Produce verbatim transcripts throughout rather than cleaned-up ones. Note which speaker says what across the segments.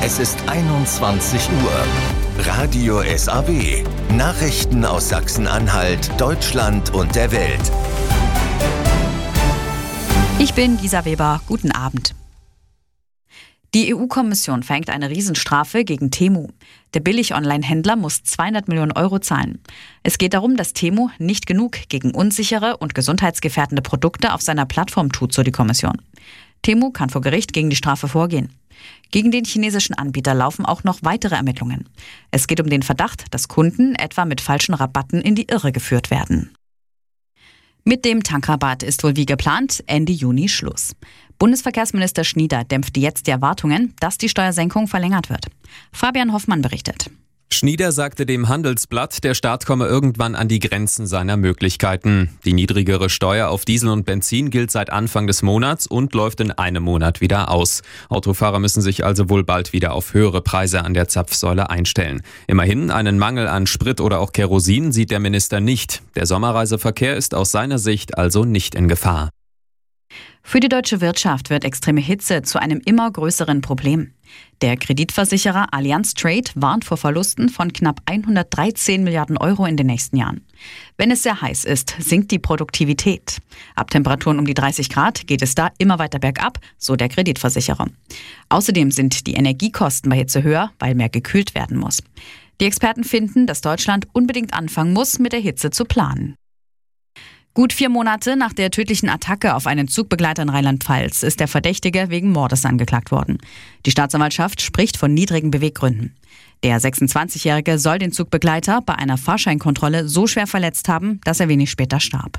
Speaker 1: Es ist einundzwanzig Uhr. Radio S A B. Nachrichten aus Sachsen-Anhalt, Deutschland und der Welt.
Speaker 2: Ich bin Lisa Weber. Guten Abend. Die E U-Kommission verhängt eine Riesenstrafe gegen Temu. Der Billig-Online-Händler muss zweihundert Millionen Euro zahlen. Es geht darum, dass Temu nicht genug gegen unsichere und gesundheitsgefährdende Produkte auf seiner Plattform tut, so die Kommission. Temu kann vor Gericht gegen die Strafe vorgehen. Gegen den chinesischen Anbieter laufen auch noch weitere Ermittlungen. Es geht um den Verdacht, dass Kunden etwa mit falschen Rabatten in die Irre geführt werden. Mit dem Tankrabatt ist wohl wie geplant Ende Juni Schluss. Bundesverkehrsminister Schnieder dämpfte jetzt die Erwartungen, dass die Steuersenkung verlängert wird. Fabian Hoffmann berichtet.
Speaker 3: Schnieder sagte dem Handelsblatt, der Staat komme irgendwann an die Grenzen seiner Möglichkeiten. Die niedrigere Steuer auf Diesel und Benzin gilt seit Anfang des Monats und läuft in einem Monat wieder aus. Autofahrer müssen sich also wohl bald wieder auf höhere Preise an der Zapfsäule einstellen. Immerhin, einen Mangel an Sprit oder auch Kerosin sieht der Minister nicht. Der Sommerreiseverkehr ist aus seiner Sicht also nicht in Gefahr.
Speaker 2: Für die deutsche Wirtschaft wird extreme Hitze zu einem immer größeren Problem. Der Kreditversicherer Allianz Trade warnt vor Verlusten von knapp hundertdreizehn Milliarden Euro in den nächsten Jahren. Wenn es sehr heiß ist, sinkt die Produktivität. Ab Temperaturen um die dreißig Grad geht es da immer weiter bergab, so der Kreditversicherer. Außerdem sind die Energiekosten bei Hitze höher, weil mehr gekühlt werden muss. Die Experten finden, dass Deutschland unbedingt anfangen muss, mit der Hitze zu planen. Gut vier Monate nach der tödlichen Attacke auf einen Zugbegleiter in Rheinland-Pfalz ist der Verdächtige wegen Mordes angeklagt worden. Die Staatsanwaltschaft spricht von niedrigen Beweggründen. Der sechsundzwanzigjährige soll den Zugbegleiter bei einer Fahrscheinkontrolle so schwer verletzt haben, dass er wenig später starb.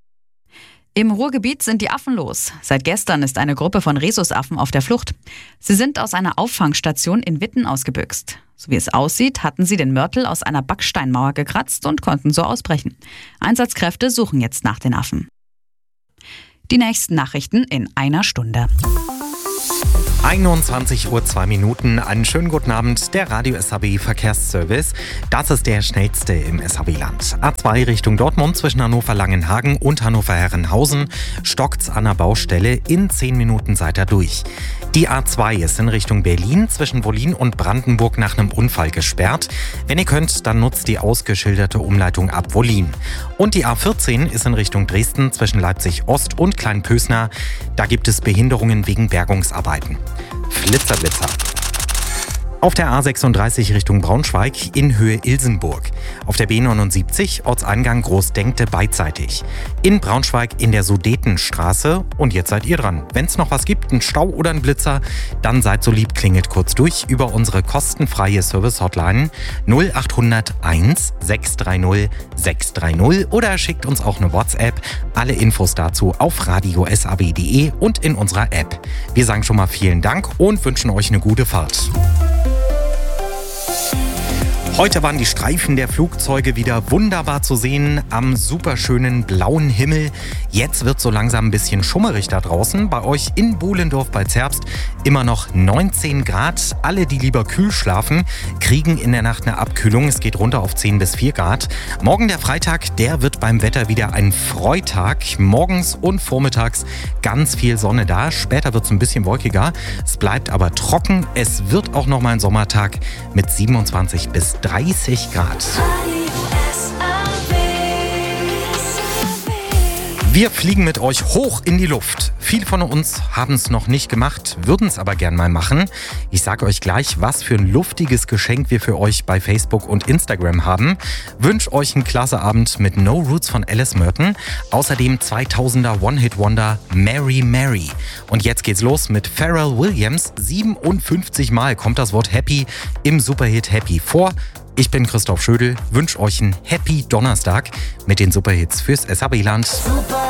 Speaker 2: Im Ruhrgebiet sind die Affen los. Seit gestern ist eine Gruppe von Rhesusaffen auf der Flucht. Sie sind aus einer Auffangstation in Witten ausgebüxt. So wie es aussieht, hatten sie den Mörtel aus einer Backsteinmauer gekratzt und konnten so ausbrechen. Einsatzkräfte suchen jetzt nach den Affen. Die nächsten Nachrichten in einer Stunde.
Speaker 4: einundzwanzig Uhr zwei Minuten. Einen schönen guten Abend, der Radio S A B Verkehrsservice. Das ist der schnellste im S A B-Land. A zwei Richtung Dortmund zwischen Hannover-Langenhagen und Hannover-Herrenhausen stockt's an der Baustelle. In zehn Minuten seid ihr durch. Die A zwei ist in Richtung Berlin zwischen Wollin und Brandenburg nach einem Unfall gesperrt. Wenn ihr könnt, dann nutzt die ausgeschilderte Umleitung ab Wollin. Und die A vierzehn ist in Richtung Dresden zwischen Leipzig-Ost und Kleinpösner. Da gibt es Behinderungen wegen Bergungsarbeiten. Flitzerblitzer. Auf der A sechsunddreißig Richtung Braunschweig in Höhe Ilsenburg. Auf der B neunundsiebzig Ortseingang Großdenkte beidseitig. In Braunschweig in der Sudetenstraße. Und jetzt seid ihr dran. Wenn es noch was gibt, einen Stau oder einen Blitzer, dann seid so lieb, klingelt kurz durch über unsere kostenfreie Service-Hotline null acht null null eins sechs drei null sechs drei null oder schickt uns auch eine WhatsApp. Alle Infos dazu auf radio s a b punkt d e und in unserer App. Wir sagen schon mal vielen Dank und wünschen euch eine gute Fahrt. Heute waren die Streifen der Flugzeuge wieder wunderbar zu sehen am superschönen blauen Himmel. Jetzt wird so langsam ein bisschen schummerig da draußen. Bei euch in Bohlendorf bei Zerbst immer noch neunzehn Grad. Alle, die lieber kühl schlafen, kriegen in der Nacht eine Abkühlung. Es geht runter auf zehn bis vier Grad. Morgen der Freitag, der wird beim Wetter wieder ein Freitag. Morgens und vormittags ganz viel Sonne da. Später wird es ein bisschen wolkiger. Es bleibt aber trocken. Es wird auch noch mal ein Sommertag mit siebenundzwanzig bis dreißig Grad. Wir fliegen mit euch hoch in die Luft. Viele von uns haben es noch nicht gemacht, würden es aber gern mal machen. Ich sage euch gleich, was für ein luftiges Geschenk wir für euch bei Facebook und Instagram haben. Wünsche euch einen klasse Abend mit No Roots von Alice Merton. Außerdem zweitausender One-Hit-Wonder Mary Mary. Und jetzt geht's los mit Pharrell Williams. siebenundfünfzig Mal kommt das Wort Happy im Superhit Happy vor. Ich bin Christoph Schödel, wünsche euch einen Happy Donnerstag mit den Superhits fürs S A B-Land.